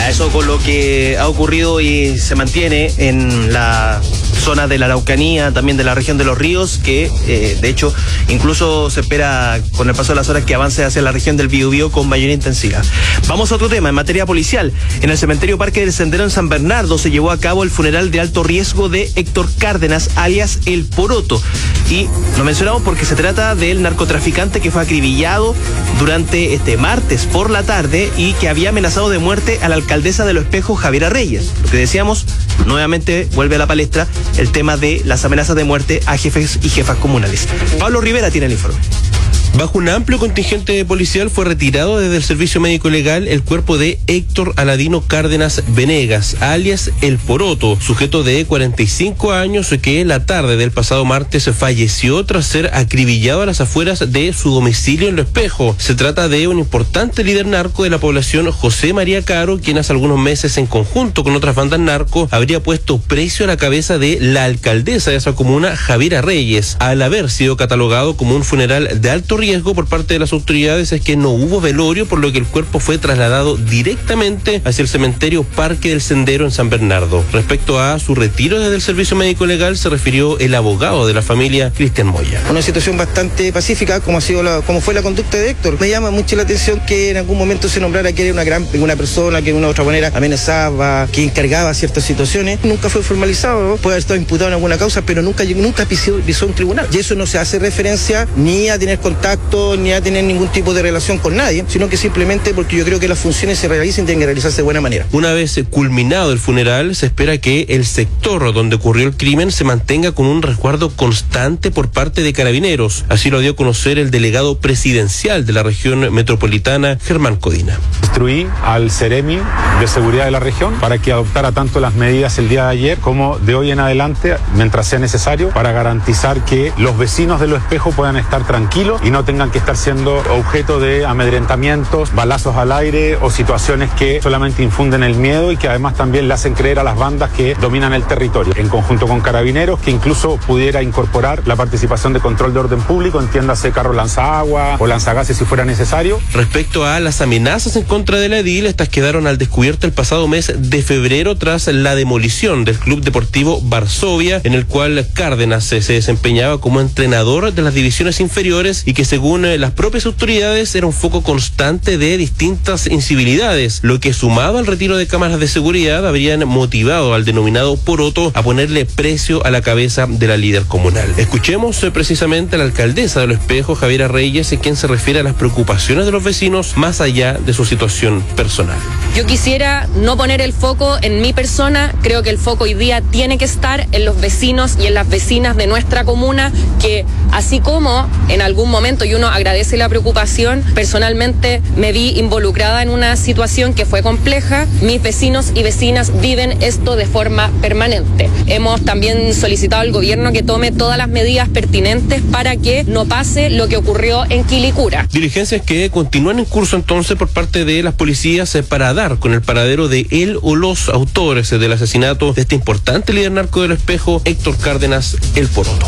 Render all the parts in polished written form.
Ya, eso con lo que ha ocurrido y se mantiene en la zona de la Araucanía, también de la región de Los Ríos, que de hecho incluso se espera con el paso de las horas que avance hacia la región del Biobío con mayor intensidad. Vamos a otro tema, en materia policial. En el cementerio Parque del Sendero en San Bernardo se llevó a cabo el funeral de alto riesgo de Héctor Cárdenas, alias El Poroto. Y lo mencionamos porque se trata del narcotraficante que fue acribillado durante este martes por la tarde y que había amenazado de muerte a la alcaldesa de Los Espejos, Javiera Reyes. Lo que decíamos, nuevamente vuelve a la palestra el tema de las amenazas de muerte a jefes y jefas comunales. Pablo Rivera tiene el informe. Bajo un amplio contingente policial fue retirado desde el servicio médico legal el cuerpo de Héctor Aladino Cárdenas Venegas, alias El Poroto, sujeto de 45 años que la tarde del pasado martes falleció tras ser acribillado a las afueras de su domicilio en Lo Espejo. Se trata de un importante líder narco de la población, José María Caro, quien hace algunos meses en conjunto con otras bandas narco habría puesto precio a la cabeza de la alcaldesa de esa comuna, Javiera Reyes. Al haber sido catalogado como un funeral de alto riesgo por parte de las autoridades, es que no hubo velorio, por lo que el cuerpo fue trasladado directamente hacia el cementerio Parque del Sendero en San Bernardo. Respecto a su retiro desde el servicio médico legal, se refirió el abogado de la familia, Cristian Moya. Una situación bastante pacífica, como fue la conducta de Héctor. Me llama mucho la atención que en algún momento se nombrara que era una persona que de una u otra manera amenazaba, que encargaba ciertas situaciones. Nunca fue formalizado, ¿no? Puede haber estado imputado en alguna causa, pero nunca pisó un tribunal. Y eso no se hace referencia ni a tener contacto ni a tener ningún tipo de relación con nadie, sino que simplemente porque yo creo que las funciones se realicen, tienen que realizarse de buena manera. Una vez culminado el funeral, se espera que el sector donde ocurrió el crimen se mantenga con un resguardo constante por parte de Carabineros. Así lo dio a conocer el delegado presidencial de la región metropolitana, Germán Codina. Instruí al Ceremi de Seguridad de la región para que adoptara tanto las medidas el día de ayer como de hoy en adelante, mientras sea necesario, para garantizar que los vecinos de Lo Espejo puedan estar tranquilos y no tengan que estar siendo objeto de amedrentamientos, balazos al aire o situaciones que solamente infunden el miedo y que además también le hacen creer a las bandas que dominan el territorio. En conjunto con Carabineros, que incluso pudiera incorporar la participación de control de orden público, entiéndase carro lanzagua o lanzagases si fuera necesario. Respecto a las amenazas en contra de la edil, estas quedaron al descubierto el pasado mes de febrero tras la demolición del Club Deportivo Varsovia, en el cual Cárdenas se desempeñaba como entrenador de las divisiones inferiores y que según las propias autoridades era un foco constante de distintas incivilidades, lo que sumado al retiro de cámaras de seguridad habrían motivado al denominado Poroto a ponerle precio a la cabeza de la líder comunal. Escuchemos precisamente a la alcaldesa de Lo Espejo, Javiera Reyes, en quien se refiere a las preocupaciones de los vecinos más allá de su situación personal. Yo quisiera no poner el foco en mi persona, creo que el foco hoy día tiene que estar en los vecinos y en las vecinas de nuestra comuna, que así como en algún momento, y uno agradece la preocupación, personalmente me vi involucrada en una situación que fue compleja, mis vecinos y vecinas viven esto de forma permanente. Hemos también solicitado al gobierno que tome todas las medidas pertinentes para que no pase lo que ocurrió en Quilicura. Diligencias que continúan en curso entonces por parte de las policías para dar con el paradero de él o los autores del asesinato de este importante líder narco de Lo Espejo, Héctor Cárdenas, El Poroto.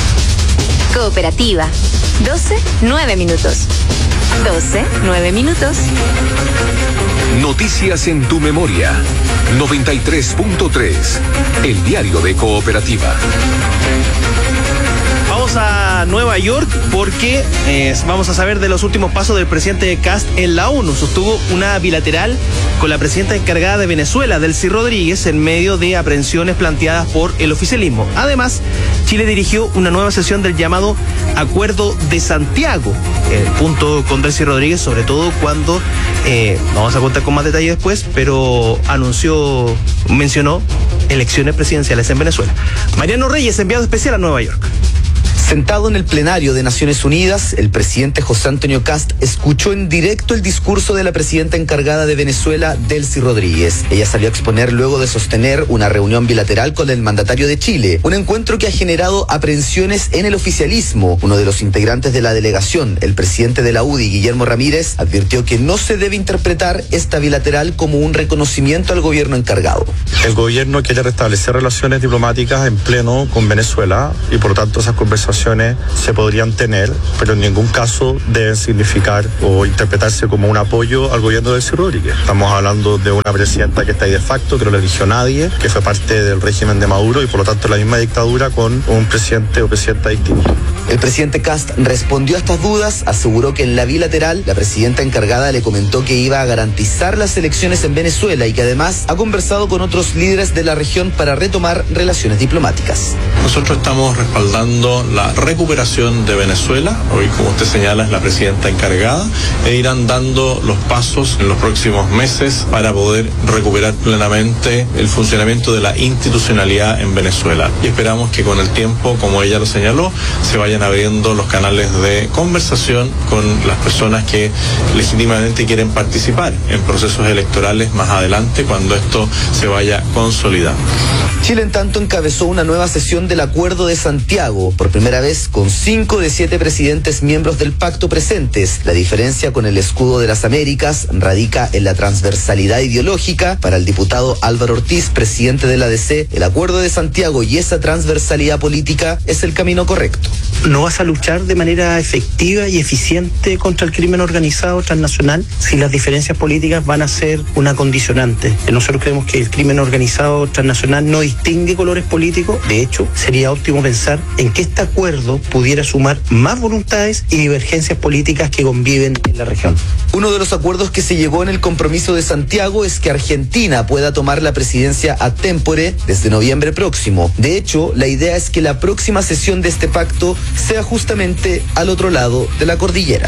Cooperativa. 12:09 minutos. 12:09 minutos. Noticias en tu memoria. 93.3. El diario de Cooperativa. Vamos a Nueva York porque vamos a saber de los últimos pasos del presidente Kast en la ONU. Sostuvo una bilateral con la presidenta encargada de Venezuela, Delcy Rodríguez, en medio de aprehensiones planteadas por el oficialismo. Además, Chile dirigió una nueva sesión del llamado Acuerdo de Santiago. El punto con Delcy Rodríguez, sobre todo cuando, vamos a contar con más detalle después, pero mencionó elecciones presidenciales en Venezuela. Mariano Reyes, enviado especial a Nueva York. Sentado en el plenario de Naciones Unidas, el presidente José Antonio Kast escuchó en directo el discurso de la presidenta encargada de Venezuela, Delcy Rodríguez. Ella salió a exponer luego de sostener una reunión bilateral con el mandatario de Chile, un encuentro que ha generado aprehensiones en el oficialismo. Uno de los integrantes de la delegación, el presidente de la UDI, Guillermo Ramírez, advirtió que no se debe interpretar esta bilateral como un reconocimiento al gobierno encargado. El gobierno quiere restablecer relaciones diplomáticas en pleno con Venezuela y por tanto esas conversaciones conversaciones se podrían tener, pero en ningún caso deben significar o interpretarse como un apoyo al gobierno de Delcy Rodríguez. Estamos hablando de una presidenta que está ahí de facto, que no le eligió nadie, que fue parte del régimen de Maduro y por lo tanto la misma dictadura con un presidente o presidenta distinto. El presidente Kast respondió a estas dudas, aseguró que en la bilateral la presidenta encargada le comentó que iba a garantizar las elecciones en Venezuela y que además ha conversado con otros líderes de la región para retomar relaciones diplomáticas. Nosotros estamos respaldando la recuperación de Venezuela. Hoy, como usted señala, es la presidenta encargada e irán dando los pasos en los próximos meses para poder recuperar plenamente el funcionamiento de la institucionalidad en Venezuela. Y esperamos que con el tiempo, como ella lo señaló, se vayan abriendo los canales de conversación con las personas que legítimamente quieren participar en procesos electorales más adelante cuando esto se vaya consolidando. Chile, en tanto, encabezó una nueva sesión del Acuerdo de Santiago, por primera vez con 5 de 7 presidentes miembros del pacto presentes. La diferencia con el escudo de las Américas radica en la transversalidad ideológica. Para el diputado Álvaro Ortiz, presidente de la ADC, el Acuerdo de Santiago y esa transversalidad política es el camino correcto. No vas a luchar de manera efectiva y eficiente contra el crimen organizado transnacional si las diferencias políticas van a ser una condicionante. Nosotros creemos que el crimen organizado transnacional no distingue colores políticos. De hecho, sería óptimo pensar en que este acuerdo pudiera sumar más voluntades y divergencias políticas que conviven en la región. Uno de los acuerdos que se llegó en el compromiso de Santiago es que Argentina pueda tomar la presidencia ad tempore desde noviembre próximo. De hecho, la idea es que la próxima sesión de este pacto sea justamente al otro lado de la cordillera.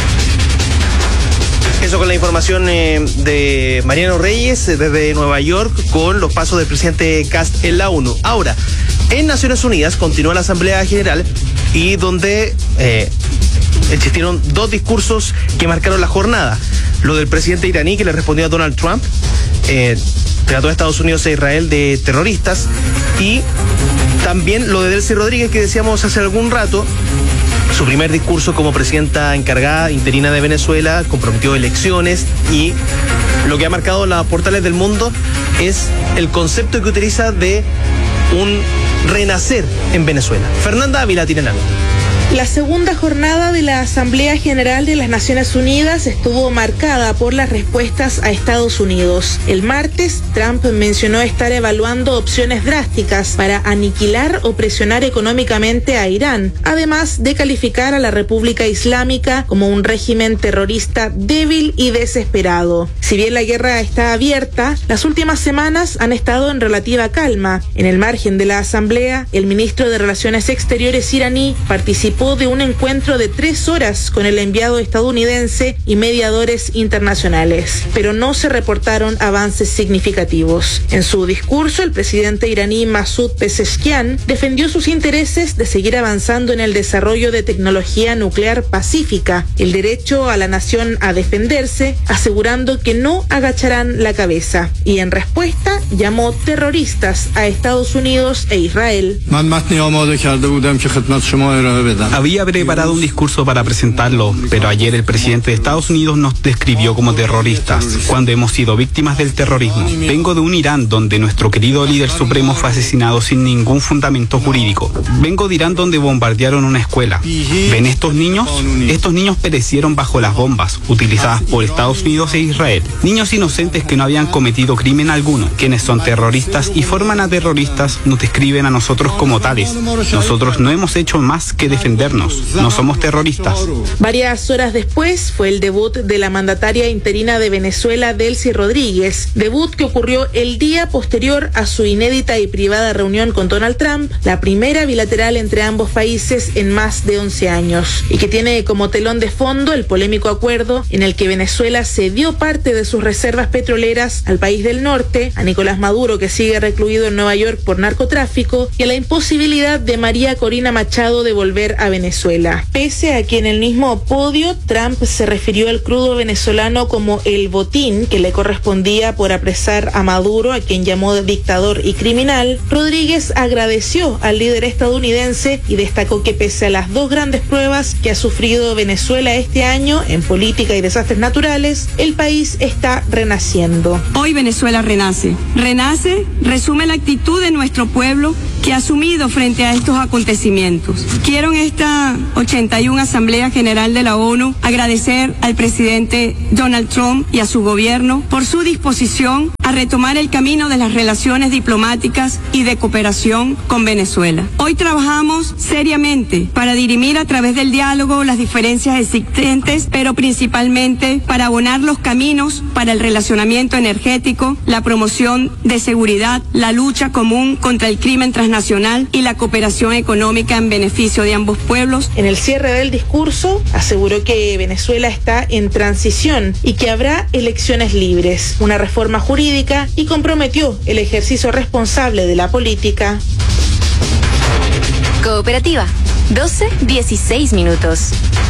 Eso con la información de Mariano Reyes desde Nueva York con los pasos del presidente Kast en la ONU. Ahora, en Naciones Unidas continúa la Asamblea General y donde existieron 2 discursos que marcaron la jornada. Lo del presidente iraní que le respondió a Donald Trump, trató a Estados Unidos e Israel de terroristas, y también lo de Delcy Rodríguez que decíamos hace algún rato. Su primer discurso como presidenta encargada interina de Venezuela, comprometió elecciones, y lo que ha marcado los portales del mundo es el concepto que utiliza de un renacer en Venezuela. Fernanda Ávila tiene la nota. La segunda jornada de la Asamblea General de las Naciones Unidas estuvo marcada por las respuestas a Estados Unidos. El martes, Trump mencionó estar evaluando opciones drásticas para aniquilar o presionar económicamente a Irán, además de calificar a la República Islámica como un régimen terrorista débil y desesperado. Si bien la guerra está abierta, las últimas semanas han estado en relativa calma. En el margen de la Asamblea, el ministro de Relaciones Exteriores iraní participó de un encuentro de 3 horas con el enviado estadounidense y mediadores internacionales, pero no se reportaron avances significativos. En su discurso, el presidente iraní Masoud Pezeshkian defendió sus intereses de seguir avanzando en el desarrollo de tecnología nuclear pacífica, el derecho a la nación a defenderse, asegurando que no agacharán la cabeza. Y en respuesta, llamó terroristas a Estados Unidos e Israel. Había preparado un discurso para presentarlo, pero ayer el presidente de Estados Unidos nos describió como terroristas, cuando hemos sido víctimas del terrorismo. Vengo de un Irán donde nuestro querido líder supremo fue asesinado sin ningún fundamento jurídico. Vengo de Irán donde bombardearon una escuela. ¿Ven estos niños? Estos niños perecieron bajo las bombas utilizadas por Estados Unidos e Israel. Niños inocentes que no habían cometido crimen alguno. Quienes son terroristas y forman a terroristas nos describen a nosotros como tales. Nosotros no hemos hecho más que defendernos. No somos terroristas. Varias horas después fue el debut de la mandataria interina de Venezuela, Delcy Rodríguez. Debut que ocurrió el día posterior a su inédita y privada reunión con Donald Trump, la primera bilateral entre ambos países en más de 11 años, y que tiene como telón de fondo el polémico acuerdo en el que Venezuela cedió parte de sus reservas petroleras al país del norte, a Nicolás Maduro, que sigue recluido en Nueva York por narcotráfico, y a la imposibilidad de María Corina Machado de volver a a Venezuela. Pese a que en el mismo podio Trump se refirió al crudo venezolano como el botín que le correspondía por apresar a Maduro, a quien llamó de dictador y criminal, Rodríguez agradeció al líder estadounidense y destacó que pese a las dos grandes pruebas que ha sufrido Venezuela este año en política y desastres naturales, el país está renaciendo. Hoy Venezuela renace. Resume la actitud de nuestro pueblo que ha asumido frente a estos acontecimientos. Quiero en esta 81 Asamblea General de la ONU agradecer al presidente Donald Trump y a su gobierno por su disposición a retomar el camino de las relaciones diplomáticas y de cooperación con Venezuela. Hoy trabajamos seriamente para dirimir a través del diálogo las diferencias existentes, pero principalmente para abonar los caminos para el relacionamiento energético, la promoción de seguridad, la lucha común contra el crimen transnacional y la cooperación económica en beneficio de ambos pueblos. En el cierre del discurso aseguró que Venezuela está en transición y que habrá elecciones libres, una reforma jurídica, y comprometió el ejercicio responsable de la política. Cooperativa, 12:16 minutos.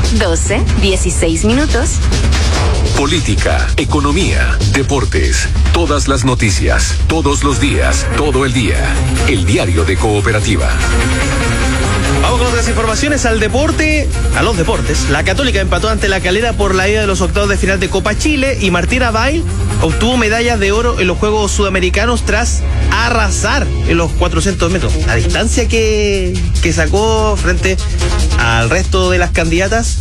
12:16 minutos. Política, economía, deportes, todas las noticias, todos los días, todo el día. El diario de Cooperativa. Vamos con otras informaciones a los deportes. La Católica empató ante la Calera por la ida de los octavos de final de Copa Chile y Martina Bail obtuvo medallas de oro en los Juegos Sudamericanos tras arrasar en los 400 metros. La distancia que sacó frente al resto de las candidatas,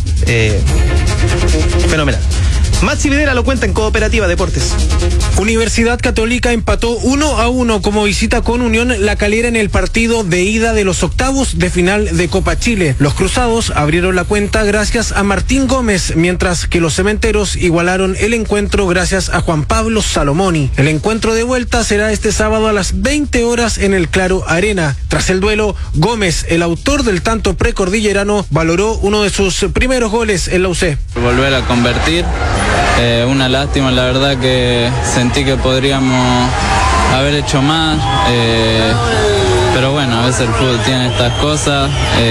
fenomenal. Maxi Videla lo cuenta en Cooperativa Deportes. Universidad Católica empató 1-1 como visita con Unión La Calera en el partido de ida de los octavos de final de Copa Chile. Los cruzados abrieron la cuenta gracias a Martín Gómez, mientras que los cementeros igualaron el encuentro gracias a Juan Pablo Salomoni. El encuentro de vuelta será este sábado a las 20 horas en el Claro Arena. Tras el duelo, Gómez, el autor del tanto precordillerano, valoró uno de sus primeros goles en la UC. Volver a convertir. Una lástima, la verdad que sentí que podríamos haber hecho más, pero bueno, a veces el fútbol tiene estas cosas,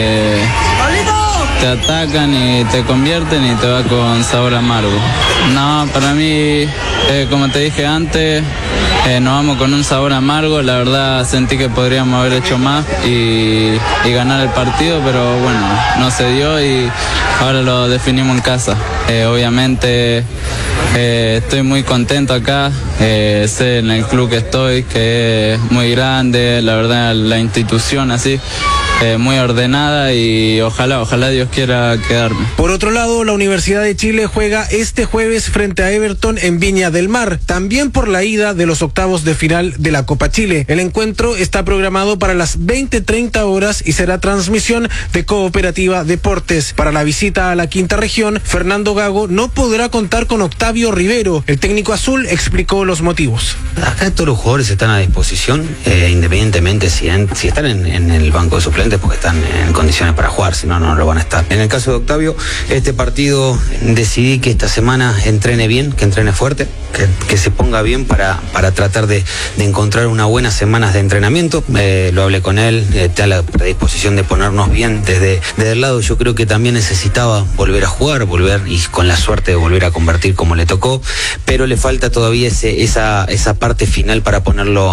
te atacan y te convierten y te va con sabor amargo. No, para mí, como te dije antes, nos vamos con un sabor amargo. La verdad sentí que podríamos haber hecho más y ganar el partido, pero bueno, no se dio y ahora lo definimos en casa. Obviamente estoy muy contento acá, sé en el club que estoy, que es muy grande, la verdad la institución así, muy ordenada y ojalá Dios quiera quedarme. Por otro lado, la Universidad de Chile juega este jueves frente a Everton en Viña del Mar, también por la ida de los octavos de final de la Copa Chile. El encuentro está programado para las 20:30 horas y será transmisión de Cooperativa Deportes. Para la visita a la quinta región, Fernando Gago no podrá contar con Octavio Rivero. El técnico azul explicó los motivos. Acá todos los jugadores están a disposición, independientemente si están en el banco de suplentes, porque están en condiciones para jugar, si no, no lo van a estar. En el caso de Octavio, este partido decidí que esta semana entrene bien, que entrene fuerte, que se ponga bien para tratar de encontrar unas buenas semanas de entrenamiento. Lo hablé con él, está a la predisposición de ponernos bien desde el lado. Yo creo que también necesitaba volver a jugar, y con la suerte de volver a convertir como le tocó, pero le falta todavía esa parte final para ponerlo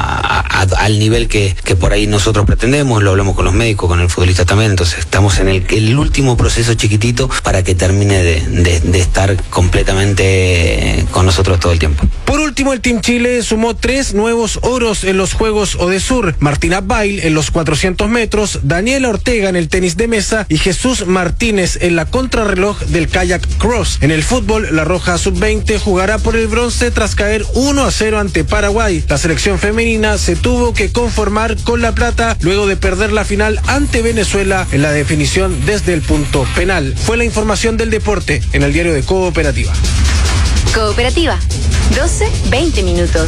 al nivel que por ahí nosotros pretendemos. Lo hablamos con los médicos, con el futbolista también, entonces estamos en el último proceso chiquitito para que termine de estar completamente con nosotros todo el tiempo. Por último, el Team Chile sumó 3 nuevos oros en los Juegos Odesur: Martina Bail en los 400 metros, Daniela Ortega en el tenis de mesa y Jesús Martínez en la contrarreloj del kayak cross. En el fútbol, la Roja Sub-20 jugará por el bronce tras caer 1-0 ante Paraguay. La selección femenina se tuvo que conformar con la plata luego de perder la final ante Venezuela en la definición desde el punto penal. Fue la información del deporte en el diario de Cooperativa. Cooperativa, 12:20 minutos.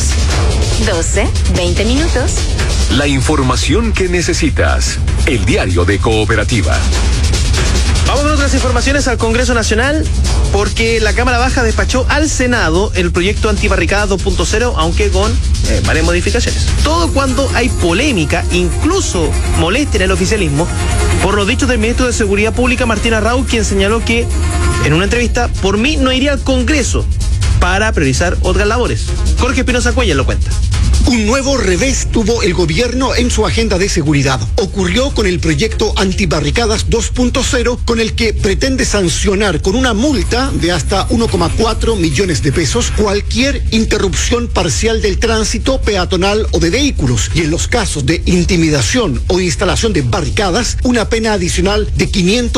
12:20 minutos. La información que necesitas. El diario de Cooperativa. Vamos con otras informaciones al Congreso Nacional, porque la Cámara Baja despachó al Senado el proyecto antibarricada 2.0, aunque con varias modificaciones. Todo cuando hay polémica, incluso molestia en el oficialismo, por los dichos del ministro de Seguridad Pública, Martín Arrau, quien señaló que, en una entrevista, por mí no iría al Congreso para priorizar otras labores. Jorge Espinosa Cuellar lo cuenta. Un nuevo revés tuvo el gobierno en su agenda de seguridad. Ocurrió con el proyecto Antibarricadas 2.0, con el que pretende sancionar con una multa de hasta 1,4 millones de pesos cualquier interrupción parcial del tránsito peatonal o de vehículos. Y en los casos de intimidación o instalación de barricadas, una pena adicional de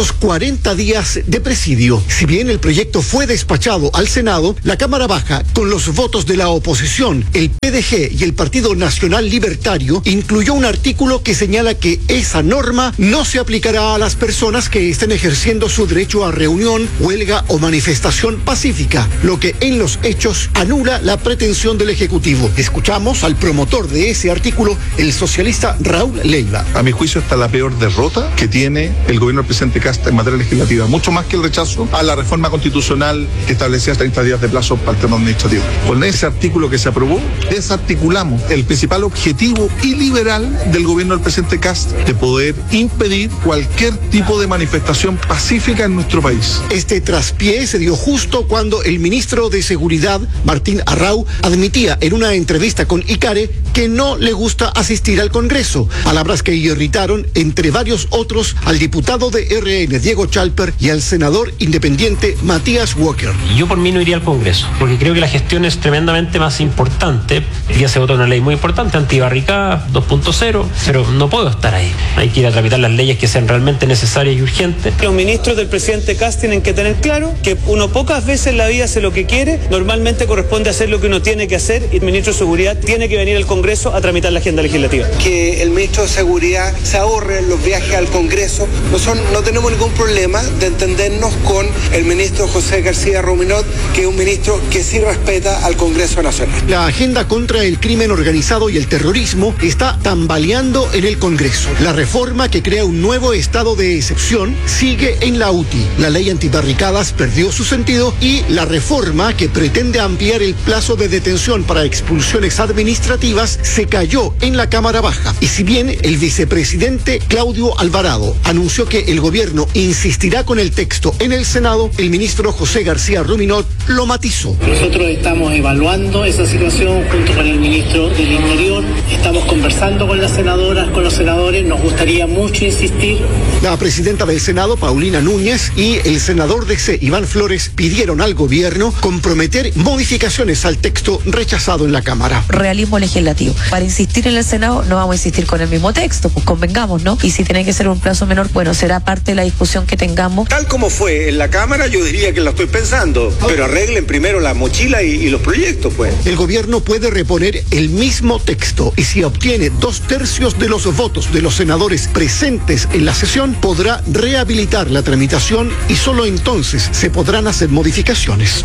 540 días de presidio. Si bien el proyecto fue despachado al Senado, la Cámara Baja, con los votos de la oposición, el PDG y el Partido Nacional Libertario, incluyó un artículo que señala que esa norma no se aplicará a las personas que estén ejerciendo su derecho a reunión, huelga o manifestación pacífica, lo que en los hechos anula la pretensión del Ejecutivo. Escuchamos al promotor de ese artículo, el socialista Raúl Leiva. A mi juicio, está la peor derrota que tiene el gobierno del presidente Kast en materia legislativa, mucho más que el rechazo a la reforma constitucional que establecía 30 días de plazo para el tema administrativo. Con ese artículo que se aprobó, desarticulamos el principal objetivo iliberal del gobierno del presidente Kast, de poder impedir cualquier tipo de manifestación pacífica en nuestro país. Este traspié se dio justo cuando el ministro de Seguridad, Martín Arrau, admitía en una entrevista con Icare que no le gusta asistir al Congreso, palabras que irritaron, entre varios otros, al diputado de RN, Diego Chalper, y al senador independiente, Matías Walker. Yo por mí no iría al Congreso, porque creo que la gestión es tremendamente más importante. Ya se votó una ley muy importante, antibarricada 2.0, pero no puedo estar ahí. Hay que ir a tramitar las leyes que sean realmente necesarias y urgentes. Los ministros del presidente Kast tienen que tener claro que uno pocas veces en la vida hace lo que quiere, normalmente corresponde hacer lo que uno tiene que hacer, y el ministro de Seguridad tiene que venir al Congreso a tramitar la agenda legislativa. Que el ministro de Seguridad se ahorre los viajes al Congreso. No tenemos ningún problema de entendernos con el ministro José García Ruminot, que es un ministro que sí respeta al Congreso Nacional. La agenda contra el crimen organizado y el terrorismo está tambaleando en el Congreso. La reforma que crea un nuevo estado de excepción sigue en la UTI. La ley antibarricadas perdió su sentido y la reforma que pretende ampliar el plazo de detención para expulsiones administrativas se cayó en la Cámara Baja. Y si bien el vicepresidente Claudio Alvarado anunció que el gobierno insistirá con el texto en el Senado, el ministro José García Ruminot lo matizó. Nosotros estamos evaluando esa situación junto con el ministro del Interior, estamos conversando con las senadoras, con los senadores, nos gustaría mucho insistir. La presidenta del Senado, Paulina Núñez, y el senador de C, Iván Flores, pidieron al gobierno comprometer modificaciones al texto rechazado en la Cámara. Realismo legislativo. Para insistir en el Senado no vamos a insistir con el mismo texto, pues convengamos, ¿no? Y si tiene que ser un plazo menor, bueno, será parte de la discusión que tengamos. Tal como fue en la Cámara, yo diría que la estoy pensando, pero arreglen primero la mochila y los proyectos, pues. El gobierno puede reponer el mismo texto y si obtiene 2/3 de los votos de los senadores presentes en la sesión, podrá rehabilitar la tramitación y solo entonces se podrán hacer modificaciones.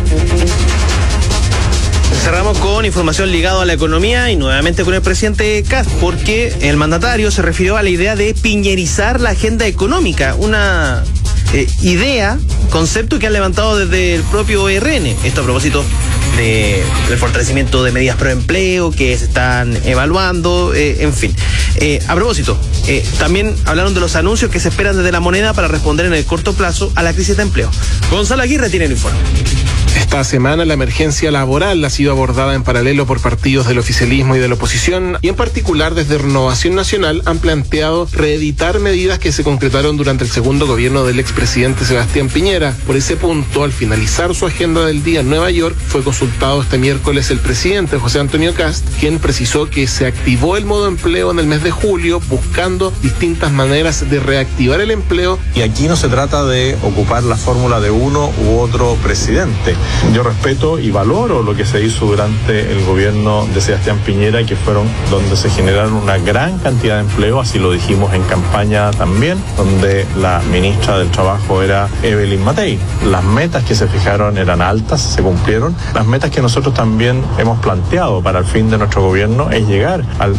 Cerramos con información ligada a la economía y nuevamente con el presidente Kast, porque el mandatario se refirió a la idea de piñerizar la agenda económica, una idea, concepto que han levantado desde el propio RN. Esto a propósito del fortalecimiento de medidas pro empleo que se están evaluando, en fin. A propósito, también hablaron de los anuncios que se esperan desde la moneda para responder en el corto plazo a la crisis de empleo. Gonzalo Aguirre tiene el informe. Esta semana la emergencia laboral ha sido abordada en paralelo por partidos del oficialismo y de la oposición, y en particular desde Renovación Nacional han planteado reeditar medidas que se concretaron durante el segundo gobierno del expresidente Sebastián Piñera. Por ese punto, al finalizar su agenda del día en Nueva York, fue consultado este miércoles el presidente José Antonio Kast, quien precisó que se activó el modo empleo en el mes de julio, buscando distintas maneras de reactivar el empleo. Y aquí no se trata de ocupar la fórmula de uno u otro presidente. Yo respeto y valoro lo que se hizo durante el gobierno de Sebastián Piñera, que fueron donde se generaron una gran cantidad de empleo, así lo dijimos en campaña también, donde la ministra del Trabajo era Evelyn Matei. Las metas que se fijaron eran altas, se cumplieron. Las metas que nosotros también hemos planteado para el fin de nuestro gobierno es llegar al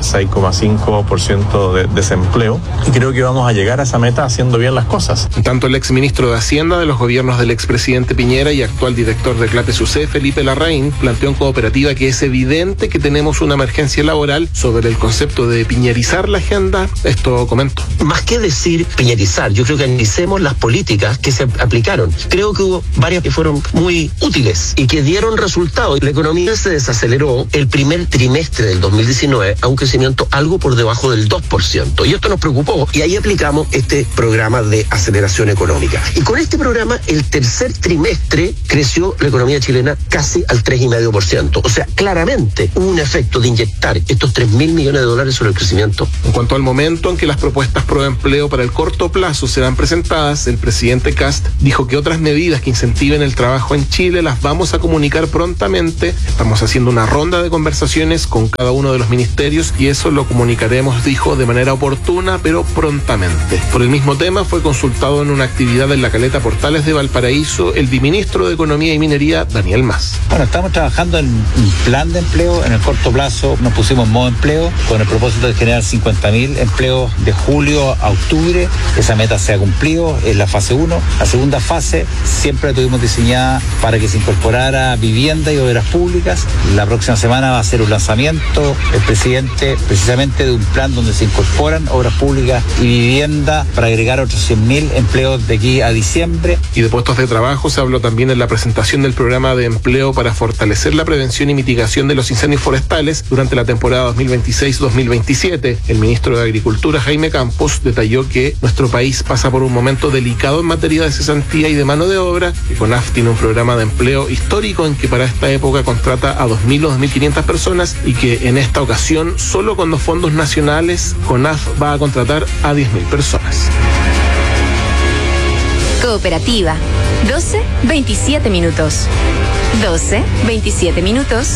6,5% de desempleo, y creo que vamos a llegar a esa meta haciendo bien las cosas. Tanto el exministro de Hacienda de los gobiernos del expresidente Piñera y actual director de Clates UC, Felipe Larraín, planteó en Cooperativa que es evidente que tenemos una emergencia laboral. Sobre el concepto de piñerizar la agenda, esto comento. Más que decir piñerizar, yo creo que analicemos las políticas que se aplicaron. Creo que hubo varias que fueron muy útiles y que dieron resultados. La economía se desaceleró el primer trimestre del 2019 a un crecimiento algo por debajo del 2%. Y esto nos preocupó, y ahí aplicamos este programa de aceleración económica. Y con este programa, el tercer trimestre creció la economía chilena casi al 3,5%. O sea, claramente hubo un efecto de inyectar estos 3.000 millones de dólares sobre el crecimiento. En cuanto al momento en que las propuestas pro empleo para el corto plazo serán presentadas, el presidente Kast dijo que otras medidas que incentiven el trabajo en Chile las vamos a comunicar prontamente. Estamos haciendo una ronda de conversaciones con cada uno de los ministerios y eso lo comunicaremos, dijo, de manera oportuna, pero prontamente. Por el mismo tema fue consultado en una actividad en la Caleta Portales de Valparaíso el viceministro de Economía y Minería, Daniel Mas. Bueno, estamos trabajando en un plan de empleo. En el corto plazo nos pusimos en modo empleo con el propósito de generar 50.000 empleos de julio a octubre. Esa meta se ha cumplido, es la fase 1. La segunda fase siempre la tuvimos diseñada para que se incorporara vivienda y obras públicas. La próxima semana va a ser un lanzamiento el presidente precisamente de un plan donde se incorporan obras públicas y vivienda para agregar otros 100.000 empleos de aquí a diciembre. Y de puestos de trabajo se habló también en la presentación del programa de empleo para fortalecer la prevención y mitigación de los incendios forestales durante la temporada 2026-2027. El ministro de Agricultura, Jaime Campos, detalló que nuestro país pasa por un momento delicado en materia de cesantía y de mano de obra, que CONAF tiene un programa de empleo histórico en que para esta época contrata a 2.000 o 2.500 personas y que en esta ocasión, solo con los fondos nacionales, CONAF va a contratar a 10.000 personas. Cooperativa, 12:27 minutos. 12:27 minutos.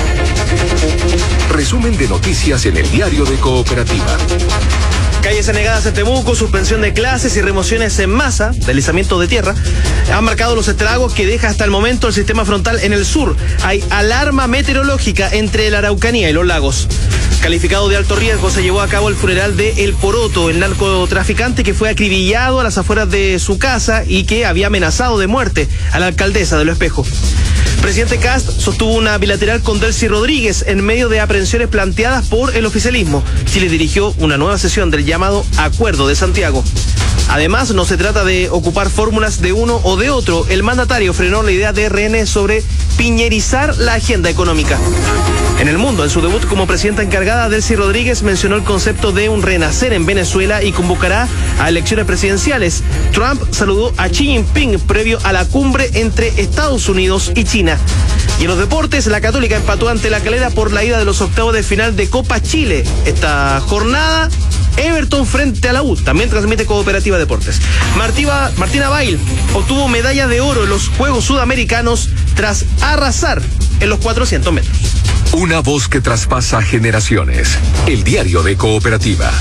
Resumen de noticias en el diario de Cooperativa. Calles anegadas en Temuco, suspensión de clases y remociones en masa, deslizamiento de tierra, han marcado los estragos que deja hasta el momento el sistema frontal en el sur. Hay alarma meteorológica entre la Araucanía y los lagos. Calificado de alto riesgo, se llevó a cabo el funeral de El Poroto, el narcotraficante que fue acribillado a las afueras de su casa y que había amenazado de muerte a la alcaldesa de Lo Espejo. Presidente Kast sostuvo una bilateral con Delcy Rodríguez en medio de aprehensiones planteadas por el oficialismo. Chile dirigió una nueva sesión del llamado Acuerdo de Santiago. Además, no se trata de ocupar fórmulas de uno o de otro. El mandatario frenó la idea de RN sobre piñerizar la agenda económica. En el mundo, en su debut como presidenta encargada, Delcy Rodríguez mencionó el concepto de un renacer en Venezuela y convocará a elecciones presidenciales. Trump saludó a Xi Jinping previo a la cumbre entre Estados Unidos y China. Y en los deportes, la Católica empató ante la Calera por la ida de los octavos de final de Copa Chile. Esta jornada, Everton frente a la U. También transmite Cooperativa Deportes. Martina Bail obtuvo medalla de oro en los Juegos Sudamericanos tras arrasar en los 400 metros. Una voz que traspasa generaciones. El diario de Cooperativa.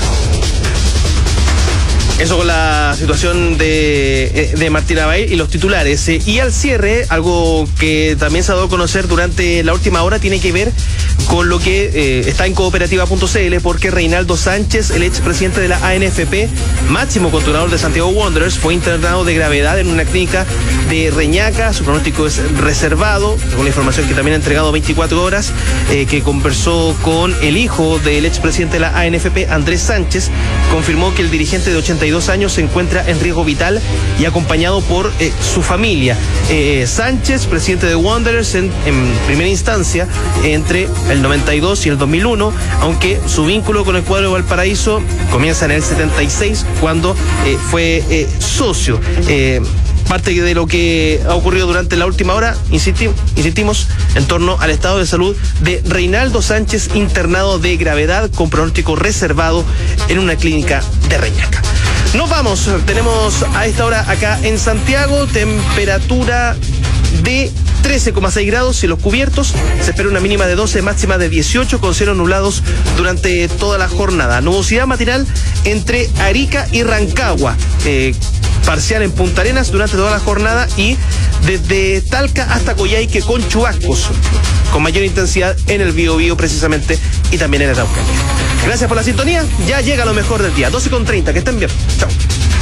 Eso con la situación de Martina Bail y los titulares. Y al cierre, algo que también se ha dado a conocer durante la última hora tiene que ver con lo que está en cooperativa.cl, porque Reinaldo Sánchez, el expresidente de la ANFP, máximo controlador de Santiago Wanderers, fue internado de gravedad en una clínica de Reñaca. Su pronóstico es reservado, según la información que también ha entregado 24 horas, que conversó con el hijo del expresidente de la ANFP, Andrés Sánchez. Confirmó que el dirigente de 82 años se encuentra en riesgo vital y acompañado por su familia. Sánchez, presidente de Wanderers en primera instancia entre el 92 y el 2001, aunque su vínculo con el cuadro de Valparaíso comienza en el 76, cuando fue socio. Parte de lo que ha ocurrido durante la última hora, insistimos, en torno al estado de salud de Reinaldo Sánchez, internado de gravedad con pronóstico reservado en una clínica de Reñaca. Nos vamos, tenemos a esta hora acá en Santiago temperatura de 13,6 grados cielos cubiertos. Se espera una mínima de 12, máxima de 18, con cielos nublados durante toda la jornada. Nubosidad matinal entre Arica y Rancagua. Parcial en Punta Arenas durante toda la jornada, y desde Talca hasta Coyhaique con chubascos con mayor intensidad en el Biobío precisamente, y también en el Araucanía. Gracias por la sintonía. Ya llega lo mejor del día. 12:30. Que estén bien. Chao.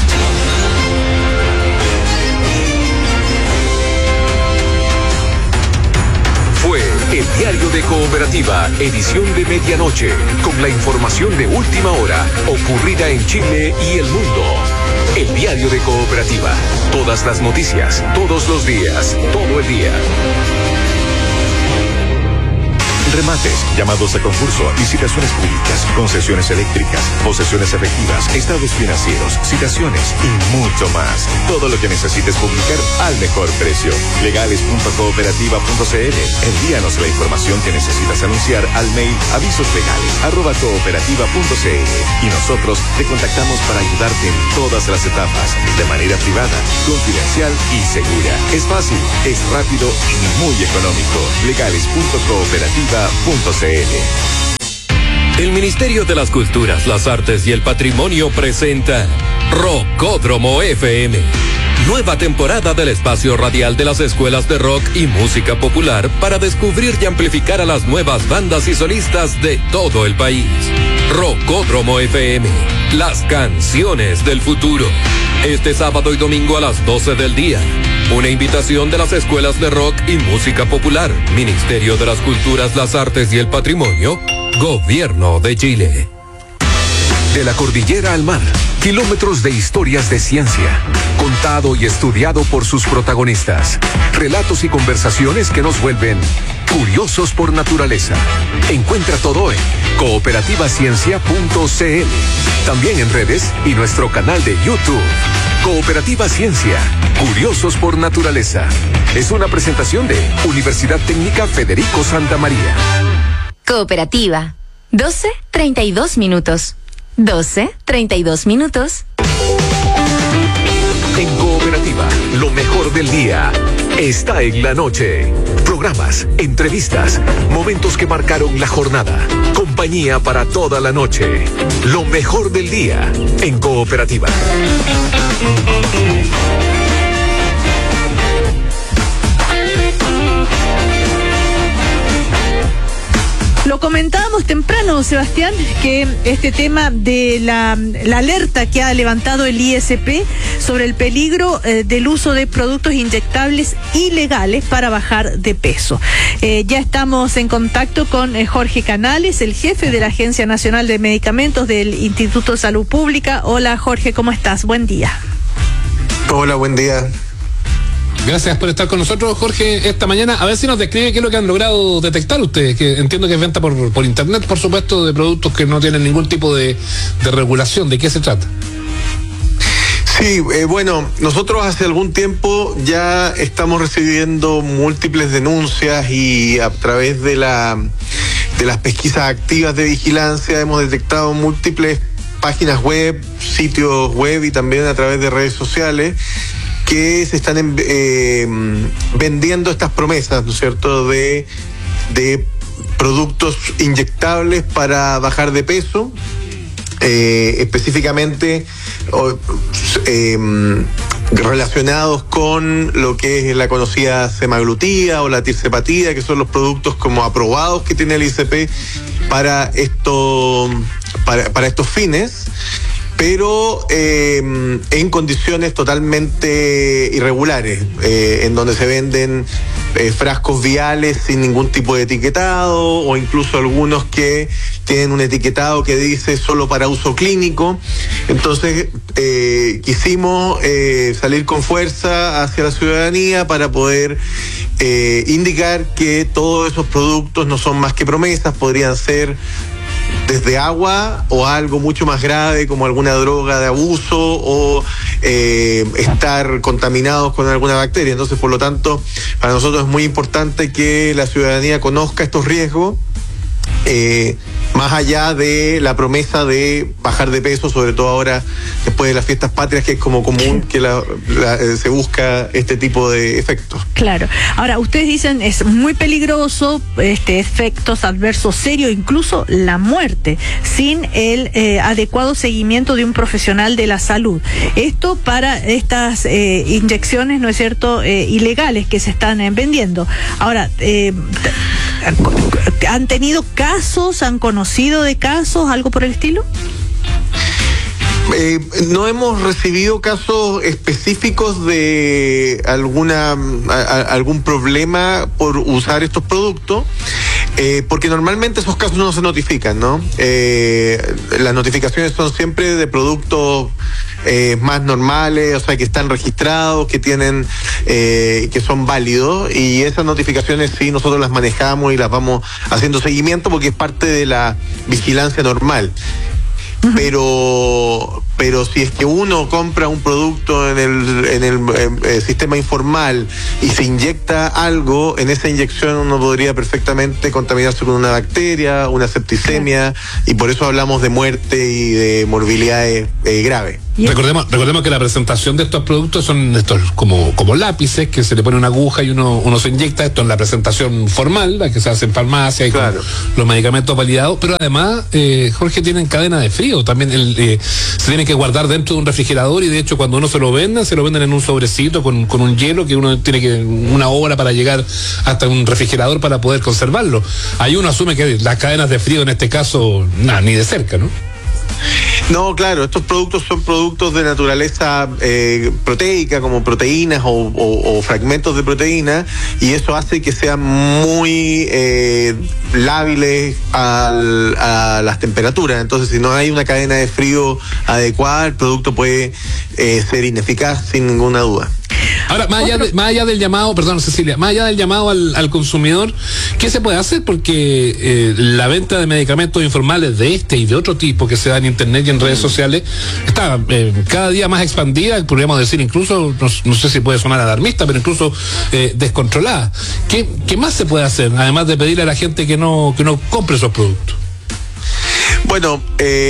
Fue el Diario de Cooperativa, edición de medianoche, con la información de última hora ocurrida en Chile y el mundo. El Diario de Cooperativa. Todas las noticias, todos los días, todo el día. Remates, llamados a concurso, licitaciones públicas, concesiones eléctricas, posesiones efectivas, estados financieros, citaciones y mucho más. Todo lo que necesites publicar al mejor precio. Legales.cooperativa.cl. Envíanos la información que necesitas anunciar al mail avisoslegales@cooperativa.cl y nosotros te contactamos para ayudarte en todas las etapas, de manera privada, confidencial y segura. Es fácil, es rápido y muy económico. Legales.cooperativa.cl. El Ministerio de las Culturas, las Artes y el Patrimonio presenta Rockódromo FM. Nueva temporada del espacio radial de las escuelas de rock y música popular para descubrir y amplificar a las nuevas bandas y solistas de todo el país. Rockódromo FM, las canciones del futuro. Este sábado y domingo a las 12 del día. Una invitación de las escuelas de rock y música popular, Ministerio de las Culturas, las Artes y el Patrimonio, Gobierno de Chile. De la cordillera al mar, kilómetros de historias de ciencia, contado y estudiado por sus protagonistas. Relatos y conversaciones que nos vuelven curiosos por naturaleza. Encuentra todo en cooperativaciencia.cl. También en redes y nuestro canal de YouTube. Cooperativa Ciencia, curiosos por naturaleza. Es una presentación de Universidad Técnica Federico Santa María. Cooperativa. 12:32 minutos. 12:32 minutos. En Cooperativa, lo mejor del día está en la noche. Programas, entrevistas, momentos que marcaron la jornada. Compañía para toda la noche. Lo mejor del día en Cooperativa. Lo comentábamos temprano, Sebastián, que este tema de la alerta que ha levantado el ISP sobre el peligro del uso de productos inyectables ilegales para bajar de peso. Ya estamos en contacto con Jorge Canales, el jefe de la Agencia Nacional de Medicamentos del Instituto de Salud Pública. Hola, Jorge, ¿cómo estás? Buen día. Hola, buen día. Gracias por estar con nosotros, Jorge, esta mañana. A ver si nos describe qué es lo que han logrado detectar ustedes, que entiendo que es venta por internet, por supuesto, de productos que no tienen ningún tipo de regulación. ¿De qué se trata? Sí, bueno, nosotros hace algún tiempo ya estamos recibiendo múltiples denuncias y a través de las pesquisas activas de vigilancia hemos detectado múltiples páginas web, sitios web y también a través de redes sociales que se están vendiendo estas promesas, ¿no es cierto?, de productos inyectables para bajar de peso, específicamente relacionados con lo que es la conocida semaglutida o la tirzepatida, que son los productos como aprobados que tiene el ISP para estos fines, pero en condiciones totalmente irregulares, en donde se venden frascos viales sin ningún tipo de etiquetado, o incluso algunos que tienen un etiquetado que dice solo para uso clínico. Entonces quisimos salir con fuerza hacia la ciudadanía para poder indicar que todos esos productos no son más que promesas, podrían ser desde agua o algo mucho más grave como alguna droga de abuso o estar contaminados con alguna bacteria. Entonces, por lo tanto, para nosotros es muy importante que la ciudadanía conozca estos riesgos, más allá de la promesa de bajar de peso, sobre todo ahora después de las fiestas patrias, que es como común que se busca este tipo de efectos. Claro. Ahora, ustedes dicen es muy peligroso, efectos adversos serios, incluso la muerte, sin el adecuado seguimiento de un profesional de la salud. Esto para estas inyecciones, ¿no es cierto?, ilegales que se están vendiendo. Ahora, ¿han tenido casos, han conocido de casos, algo por el estilo? No hemos recibido casos específicos de algún problema por usar estos productos, porque normalmente esos casos no se notifican, ¿no? Las notificaciones son siempre de productos más normales, o sea, que están registrados, que tienen, que son válidos, y esas notificaciones sí nosotros las manejamos y las vamos haciendo seguimiento porque es parte de la vigilancia normal. Pero si es que uno compra un producto en el sistema informal y se inyecta algo, en esa inyección uno podría perfectamente contaminarse con una bacteria, una septicemia, y por eso hablamos de muerte y de morbilidades graves. Recordemos que la presentación de estos productos son estos como lápices que se le pone una aguja y uno se inyecta. Esto en la presentación formal, la que se hace en farmacia y claro, con los medicamentos validados, pero además, Jorge, tienen cadena de frío. También se tienen que guardar dentro de un refrigerador, y de hecho cuando uno se lo venden en un sobrecito con un hielo que uno tiene que una hora para llegar hasta un refrigerador para poder conservarlo. Ahí uno asume que las cadenas de frío en este caso, ni de cerca, ¿no? No, claro, estos productos son productos de naturaleza proteica, como proteínas o fragmentos de proteína, y eso hace que sean muy lábiles a las temperaturas. Entonces, si no hay una cadena de frío adecuada, el producto puede ser ineficaz sin ninguna duda. Ahora, más allá del llamado, perdón, Cecilia, más allá del llamado al consumidor, ¿qué se puede hacer? Porque la venta de medicamentos informales de este y de otro tipo que se da en internet y en redes sociales está cada día más expandida, podríamos decir incluso, no sé si puede sonar alarmista, pero incluso descontrolada. ¿Qué más se puede hacer, además de pedirle a la gente que no compre esos productos? Bueno,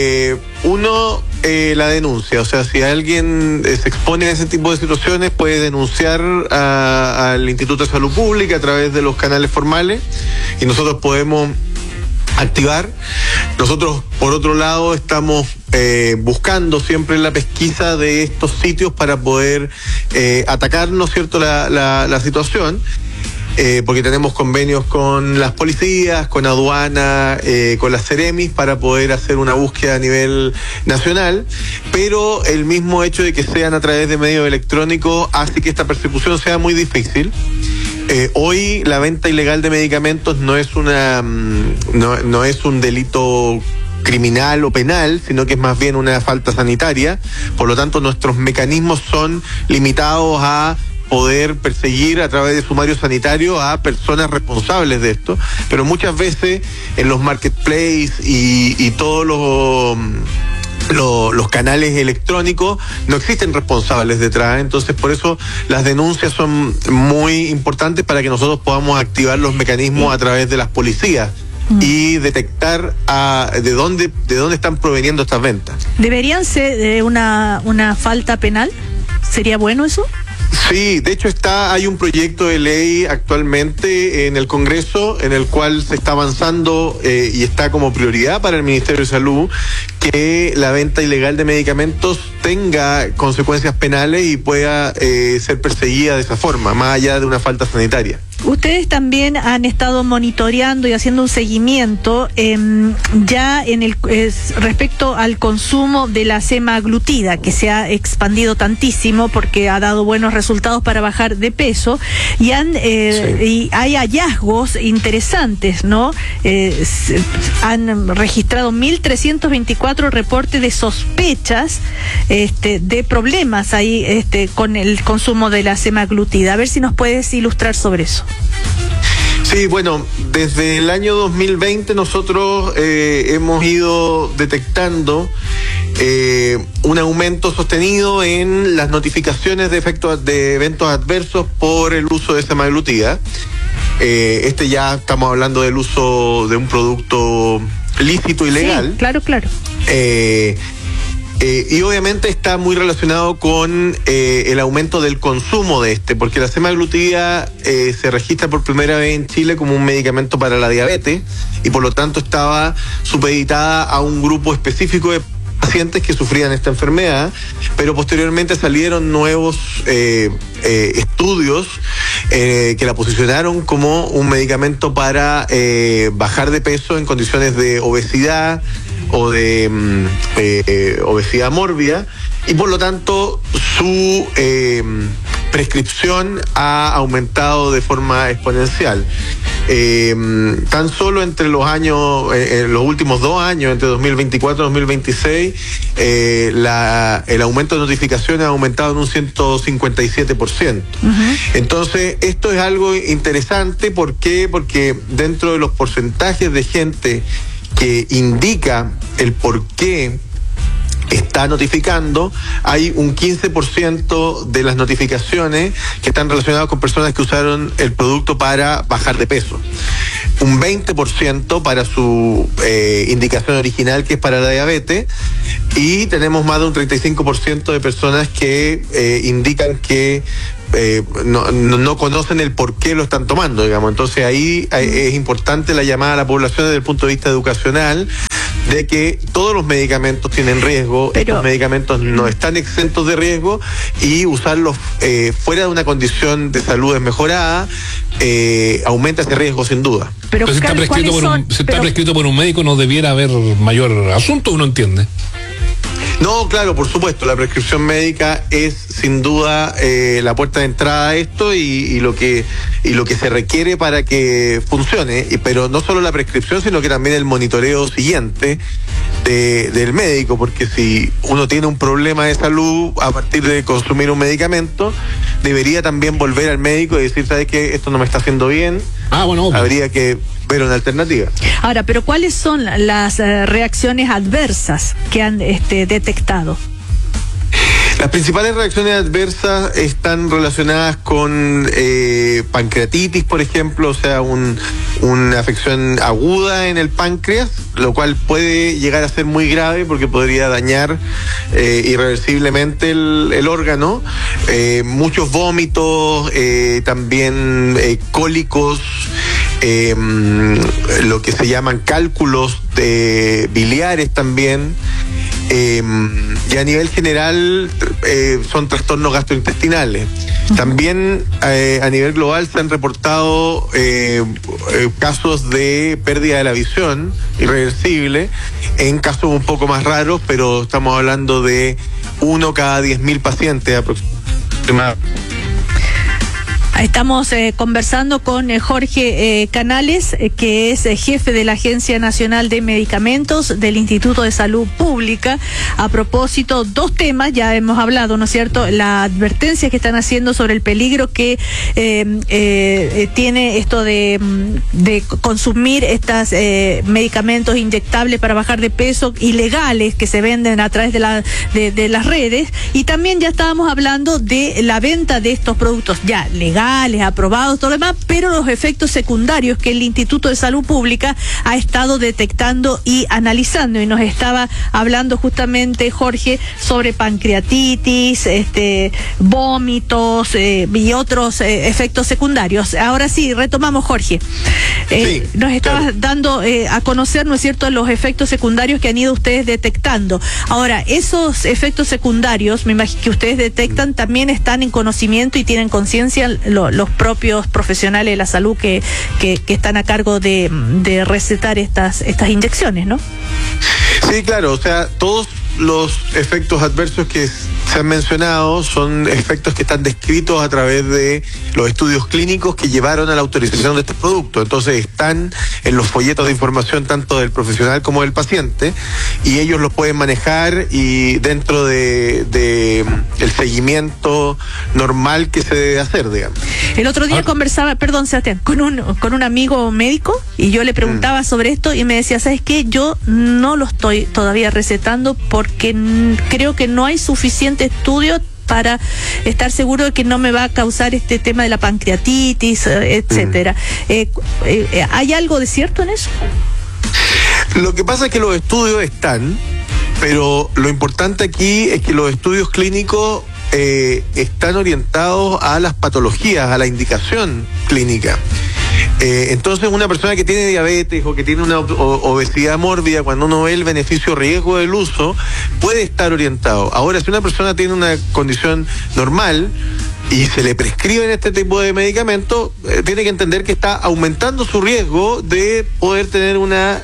la denuncia, o sea, si alguien se expone a ese tipo de situaciones, puede denunciar al Instituto de Salud Pública a través de los canales formales, y nosotros podemos activar. Nosotros, por otro lado, estamos buscando siempre la pesquisa de estos sitios para poder atacar, ¿no es cierto?, la situación. Porque tenemos convenios con las policías, con aduana, con las Ceremis, para poder hacer una búsqueda a nivel nacional, pero el mismo hecho de que sean a través de medios electrónicos hace que esta persecución sea muy difícil. Hoy la venta ilegal de medicamentos no es un delito criminal o penal, sino que es más bien una falta sanitaria. Por lo tanto, nuestros mecanismos son limitados a poder perseguir a través de sumario sanitario a personas responsables de esto, pero muchas veces en los marketplaces y todos los canales electrónicos no existen responsables detrás. Entonces, por eso las denuncias son muy importantes para que nosotros podamos activar los mecanismos a través de las policías y detectar de dónde están proveniendo estas ventas. ¿Deberían ser una falta penal? ¿Sería bueno eso? Sí, de hecho hay un proyecto de ley actualmente en el Congreso en el cual se está avanzando y está como prioridad para el Ministerio de Salud que la venta ilegal de medicamentos tenga consecuencias penales y pueda ser perseguida de esa forma, más allá de una falta sanitaria. Ustedes también han estado monitoreando y haciendo un seguimiento ya respecto al consumo de la semaglutida, que se ha expandido tantísimo porque ha dado buenos resultados para bajar de peso, y y hay hallazgos interesantes, ¿no? Han registrado 1.324 reportes de sospechas de problemas ahí con el consumo de la semaglutida. A ver si nos puedes ilustrar sobre eso. Sí, bueno, desde el año 2020 nosotros hemos ido detectando un aumento sostenido en las notificaciones de eventos adversos por el uso de semaglutida. Ya estamos hablando del uso de un producto lícito y legal. Sí, claro. Y obviamente está muy relacionado con el aumento del consumo de porque la semaglutida se registra por primera vez en Chile como un medicamento para la diabetes y por lo tanto estaba supeditada a un grupo específico de pacientes que sufrían esta enfermedad, pero posteriormente salieron nuevos estudios que la posicionaron como un medicamento para bajar de peso en condiciones de obesidad o de obesidad mórbida, y por lo tanto su prescripción ha aumentado de forma exponencial. Tan solo entre los años, los últimos 2 años, entre 2024 y 2026, el aumento de notificaciones ha aumentado en un 157%. Entonces, esto es algo interesante. ¿Por qué? Porque dentro de los porcentajes de gente que indica el por qué está notificando, hay un 15% de las notificaciones que están relacionadas con personas que usaron el producto para bajar de peso, un 20% para su indicación original, que es para la diabetes, y tenemos más de un 35% de personas que indican que no conocen el por qué lo están tomando, digamos. Entonces ahí es importante la llamada a la población desde el punto de vista educacional, de que todos los medicamentos tienen riesgo, estos medicamentos no están exentos de riesgo, y usarlos fuera de una condición de salud desmejorada aumenta ese riesgo sin duda. Pero si está prescrito por un médico, no debiera haber mayor asunto, uno entiende. No, claro, por supuesto, la prescripción médica es sin duda la puerta de entrada a esto y lo que se requiere para que funcione, pero no solo la prescripción, sino que también el monitoreo siguiente del médico, porque si uno tiene un problema de salud a partir de consumir un medicamento, debería también volver al médico y decir, ¿sabes qué? Esto no me está haciendo bien. Habría que ver una alternativa. Ahora, pero ¿cuáles son las reacciones adversas que han detectado? Las principales reacciones adversas están relacionadas con pancreatitis, por ejemplo, o sea, una afección aguda en el páncreas, lo cual puede llegar a ser muy grave porque podría dañar irreversiblemente el órgano. Muchos vómitos, también cólicos, lo que se llaman cálculos biliares también. Y a nivel general son trastornos gastrointestinales. También a nivel global se han reportado casos de pérdida de la visión irreversible, en casos un poco más raros, pero estamos hablando de 1 cada 10.000 pacientes aproximadamente. Estamos conversando con Jorge Canales, que es jefe de la Agencia Nacional de Medicamentos del Instituto de Salud Pública. A propósito, 2 temas, ya hemos hablado, ¿no es cierto? La advertencia que están haciendo sobre el peligro que tiene esto de consumir estos medicamentos inyectables para bajar de peso, ilegales, que se venden a través de las redes. Y también ya estábamos hablando de la venta de estos productos ya legales, aprobados, todo lo demás, pero los efectos secundarios que el Instituto de Salud Pública ha estado detectando y analizando, y nos estaba hablando justamente Jorge sobre pancreatitis, vómitos y otros efectos secundarios. Ahora sí, retomamos, Jorge. Nos estabas dando a conocer, ¿no es cierto?, los efectos secundarios que han ido ustedes detectando. Ahora, esos efectos secundarios, me imagino que ustedes detectan, también están en conocimiento y tienen conciencia los propios profesionales de la salud que están a cargo de recetar estas inyecciones, ¿no? Sí, claro, o sea, todos los efectos adversos que se han mencionado son efectos que están descritos a través de los estudios clínicos que llevaron a la autorización de este producto. Entonces están en los folletos de información tanto del profesional como del paciente, y ellos los pueden manejar y dentro de el seguimiento normal que se debe hacer, digamos. El otro día conversaba, perdón, Sebastián, con un amigo médico, y yo le preguntaba sobre esto y me decía, ¿sabes qué? Yo no lo estoy todavía recetando porque creo que no hay suficiente estudio para estar seguro de que no me va a causar este tema de la pancreatitis, etcétera. ¿Hay algo de cierto en eso? Lo que pasa es que los estudios están, pero lo importante aquí es que los estudios clínicos están orientados a las patologías, a la indicación clínica. Entonces, una persona que tiene diabetes o que tiene una obesidad mórbida, cuando uno ve el beneficio-riesgo del uso, puede estar orientado. Ahora, si una persona tiene una condición normal y se le prescriben este tipo de medicamentos, tiene que entender que está aumentando su riesgo de poder tener una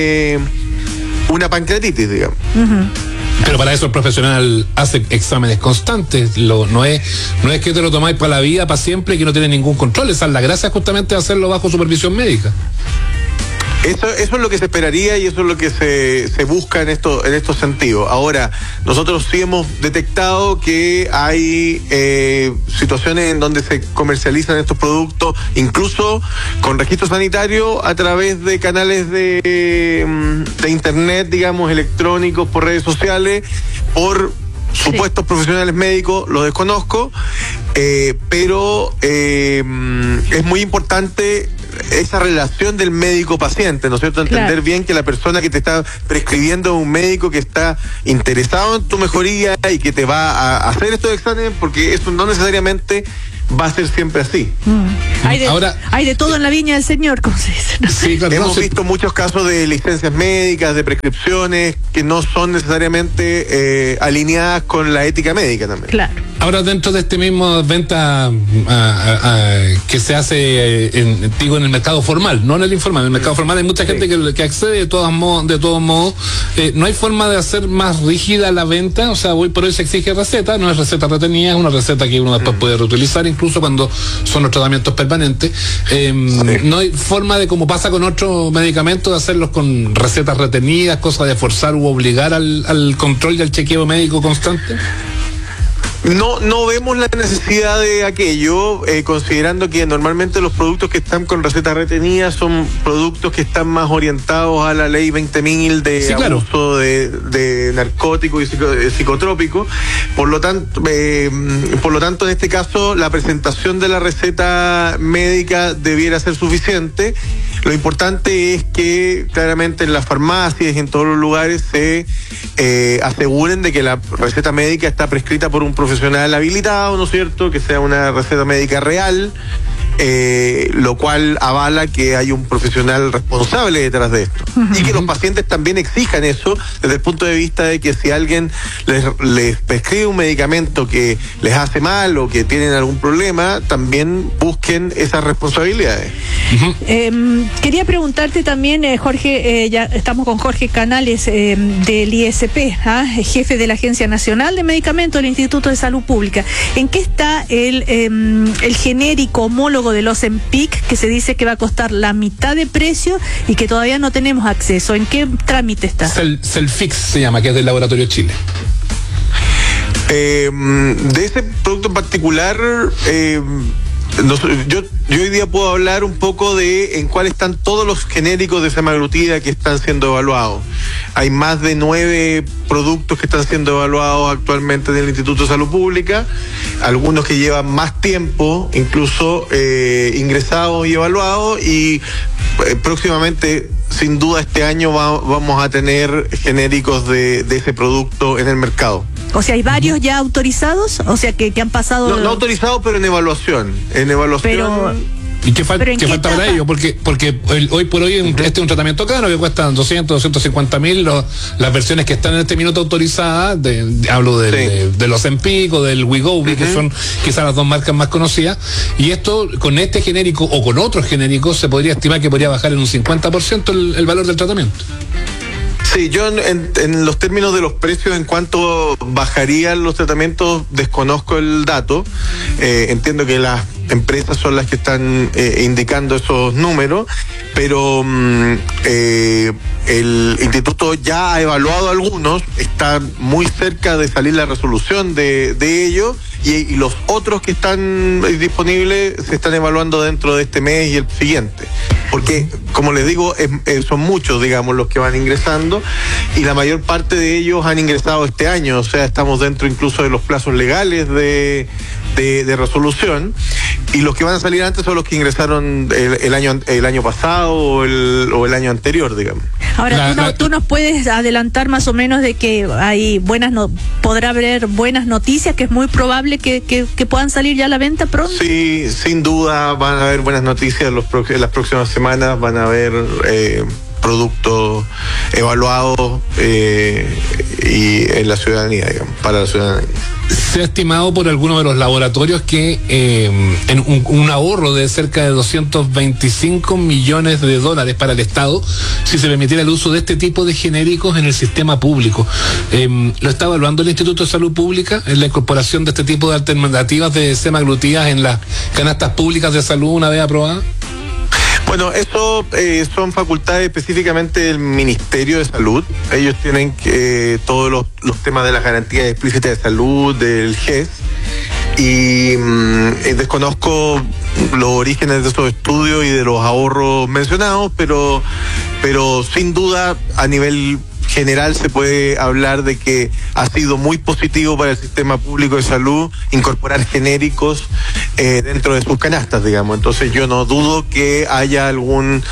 pancreatitis, digamos. Pero para eso el profesional hace exámenes constantes. No es que te lo tomáis para la vida, para siempre, y que no tiene ningún control. Esa es la gracia, justamente, de hacerlo bajo supervisión médica. Eso es lo que se esperaría y eso es lo que se busca en estos sentidos. Ahora, nosotros sí hemos detectado que hay situaciones en donde se comercializan estos productos, incluso con registro sanitario, a través de canales de internet, digamos, electrónicos, por redes sociales, por supuestos profesionales médicos, lo desconozco, pero es muy importante esa relación del médico-paciente, ¿no es cierto? Entender bien que la persona que te está prescribiendo es un médico que está interesado en tu mejoría y que te va a hacer estos exámenes, porque eso no necesariamente va a ser siempre así. Hay de todo en la viña del Señor, como se dice, ¿no? Sí, claro, hemos visto muchos casos de licencias médicas, de prescripciones que no son necesariamente alineadas con la ética médica también. Claro. Ahora, dentro de este mismo venta que se hace en el mercado formal, no en el informal, en el mercado formal hay mucha gente que accede de todos modos. No hay forma de hacer más rígida la venta. O sea, hoy por hoy se exige receta, no es receta retenida, es una receta que uno después puede reutilizar, incluso cuando son los tratamientos permanentes. No hay forma de, como pasa con otros medicamentos, de hacerlos con recetas retenidas, cosa de forzar u obligar al control y al chequeo médico constante. No vemos la necesidad de aquello, considerando que normalmente los productos que están con recetas retenidas son productos que están más orientados a la ley 20.000 de abuso de narcóticos y psicotrópicos. Por lo tanto, en este caso, la presentación de la receta médica debiera ser suficiente. Lo importante es que claramente en las farmacias y en todos los lugares se aseguren de que la receta médica está prescrita por un profesional habilitado, ¿no es cierto? Que sea una receta médica real, lo cual avala que hay un profesional responsable detrás de esto. Y que los pacientes también exijan eso desde el punto de vista de que si alguien les prescribe un medicamento que les hace mal o que tienen algún problema, también busquen esas responsabilidades. Quería preguntarte también, Jorge, ya estamos con Jorge Canales del ISP, jefe de la Agencia Nacional de Medicamentos del Instituto de Salud Pública. ¿En qué está el genérico homólogo del Ozempic, que se dice que va a costar la mitad de precio y que todavía no tenemos acceso? ¿En qué trámite está? Celfix se llama, que es del Laboratorio Chile. De ese producto en particular, yo hoy día puedo hablar un poco de en cuál están todos los genéricos de semaglutida que están siendo evaluados. Hay más de 9 productos que están siendo evaluados actualmente en el Instituto de Salud Pública, algunos que llevan más tiempo, incluso ingresados y evaluados, y próximamente, sin duda, este año vamos a tener genéricos de ese producto en el mercado. O sea, ¿hay varios ya autorizados? O sea, que han pasado... No autorizados, pero en evolución. ¿Y qué falta para ello? Porque hoy por hoy este es un tratamiento caro que cuesta 250.000 las versiones que están en este minuto autorizadas. Hablo de los Ozempic o del Wegovy, que son quizás las dos marcas más conocidas. Y esto, con este genérico o con otros genéricos, se podría estimar que podría bajar en un 50% el valor del tratamiento. Sí, yo en los términos de los precios, en cuanto bajarían los tratamientos, desconozco el dato. Entiendo que las empresas son las que están indicando esos números, pero el instituto ya ha evaluado algunos, está muy cerca de salir la resolución de ellos, y los otros que están disponibles se están evaluando dentro de este mes y el siguiente. Porque, como les digo, son muchos, digamos, los que van ingresando, y la mayor parte de ellos han ingresado este año. O sea, estamos dentro incluso de los plazos legales de resolución, y los que van a salir antes son los que ingresaron el año pasado o el año anterior, digamos. Ahora, tú nos puedes adelantar más o menos de que hay podrá haber buenas noticias, que es muy probable que puedan salir ya a la venta pronto. Sí, sin duda van a haber buenas noticias en las próximas semanas, van a haber productos evaluados y en la ciudadanía, digamos, para la ciudadanía. Se ha estimado por algunos de los laboratorios que en un ahorro de cerca de 225 millones de dólares para el Estado si se permitiera el uso de este tipo de genéricos en el sistema público. ¿Lo está evaluando el Instituto de Salud Pública en la incorporación de este tipo de alternativas de semaglutidas en las canastas públicas de salud una vez aprobadas? Bueno, eso son facultades específicamente del Ministerio de Salud. Ellos tienen todos los temas de las garantías explícitas de salud, del GES, y desconozco los orígenes de esos estudios y de los ahorros mencionados, pero sin duda a nivel general se puede hablar de que ha sido muy positivo para el sistema público de salud incorporar genéricos dentro de sus canastas, digamos. Entonces yo no dudo que haya alguna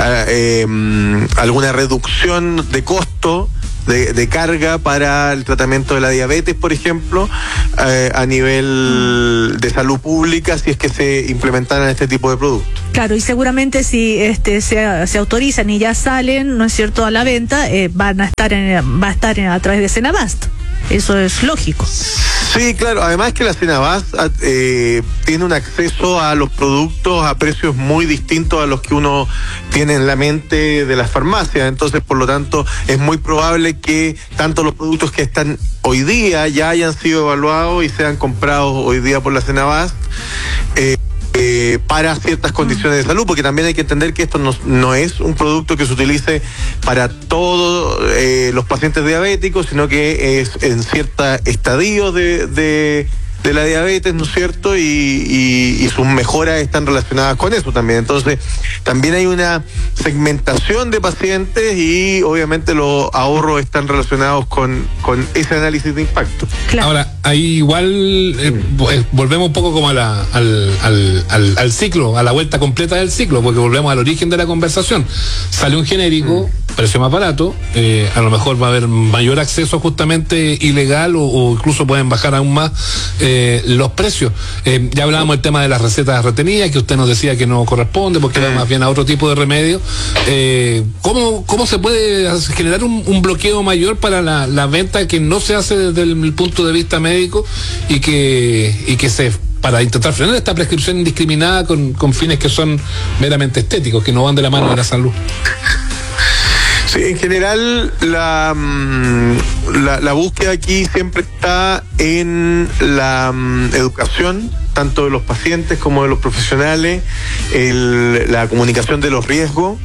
reducción de costo de carga para el tratamiento de la diabetes, por ejemplo, a nivel de salud pública, si es que se implementaran este tipo de productos. Claro, y seguramente si se autorizan y ya salen, ¿no es cierto?, a la venta, va a estar a través de Senabast. Eso es lógico. Sí, claro. Además que la Senabast tiene un acceso a los productos a precios muy distintos a los que uno tiene en la mente de las farmacias. Entonces, por lo tanto, es muy probable que tanto los productos que están hoy día ya hayan sido evaluados y sean comprados hoy día por la Senabast para ciertas condiciones de salud, porque también hay que entender que esto no es un producto que se utilice para todos los pacientes diabéticos, sino que es en cierta estadio de la diabetes, ¿no es cierto? Y sus mejoras están relacionadas con eso también. Entonces, también hay una segmentación de pacientes y obviamente los ahorros están relacionados con ese análisis de impacto. Claro. Ahora, ahí igual volvemos un poco como al ciclo, a la vuelta completa del ciclo, porque volvemos al origen de la conversación. Sale un genérico, precio más barato, a lo mejor va a haber mayor acceso justamente ilegal o incluso pueden bajar aún más los precios. Ya hablábamos del tema de las recetas retenidas, que usted nos decía que no corresponde porque va más bien a otro tipo de remedio. ¿Cómo se puede generar un bloqueo mayor para la venta que no se hace desde el punto de vista médico y que para intentar frenar esta prescripción indiscriminada con fines que son meramente estéticos, que no van de la mano de la salud? Sí, en general la búsqueda aquí siempre está en la educación, tanto de los pacientes como de los profesionales, la comunicación de los riesgos.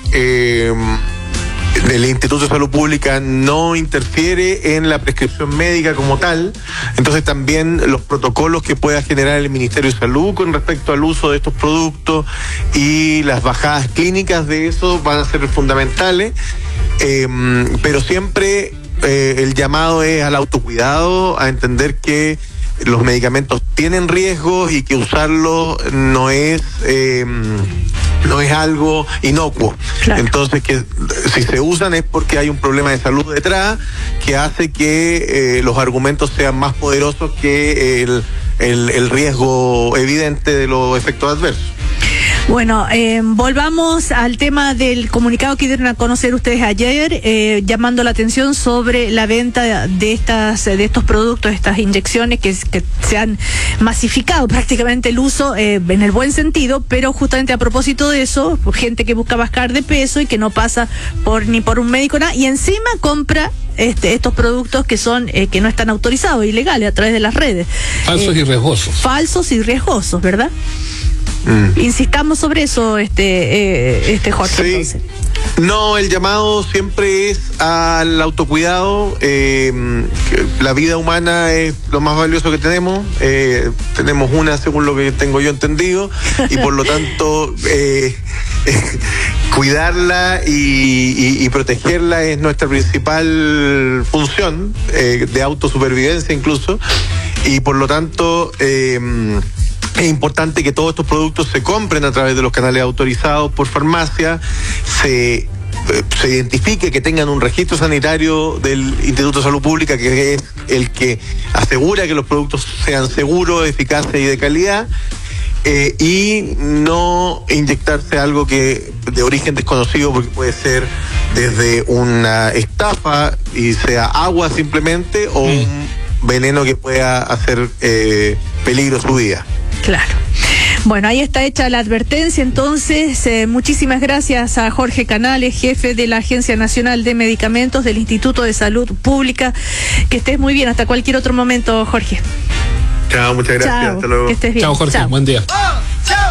El Instituto de Salud Pública no interfiere en la prescripción médica como tal, entonces también los protocolos que pueda generar el Ministerio de Salud con respecto al uso de estos productos y las bajadas clínicas de eso van a ser fundamentales, pero siempre el llamado es al autocuidado, a entender que los medicamentos tienen riesgos y que usarlos no es algo inocuo. Claro. Entonces, que si se usan es porque hay un problema de salud detrás que hace que los argumentos sean más poderosos que el riesgo evidente de los efectos adversos. Bueno, volvamos al tema del comunicado que dieron a conocer ustedes ayer, llamando la atención sobre la venta de estos productos, estas inyecciones que se han masificado prácticamente el uso en el buen sentido, pero justamente a propósito de eso, gente que busca bajar de peso y que no pasa ni por un médico nada, y encima compra estos productos que no están autorizados, ilegales, a través de las redes. Falsos y riesgosos. Falsos y riesgosos, ¿verdad? Insistamos sobre eso, Jorge. Sí. Entonces. No, el llamado siempre es al autocuidado. La vida humana es lo más valioso que tenemos. Tenemos una, según lo que tengo yo entendido, y por lo tanto cuidarla y protegerla es nuestra principal función, de autosupervivencia incluso, y por lo tanto Es importante que todos estos productos se compren a través de los canales autorizados por farmacia, se identifique que tengan un registro sanitario del Instituto de Salud Pública, que es el que asegura que los productos sean seguros, eficaces y de calidad, y no inyectarse algo que de origen desconocido, porque puede ser desde una estafa y sea agua simplemente, o un veneno que pueda hacer peligro su vida. Claro. Bueno, ahí está hecha la advertencia. Entonces, muchísimas gracias a Jorge Canales, jefe de la Agencia Nacional de Medicamentos del Instituto de Salud Pública. Que estés muy bien. Hasta cualquier otro momento, Jorge. Chao, muchas gracias. Chao, hasta luego. Que estés bien. Chao, Jorge. Chao. Buen día.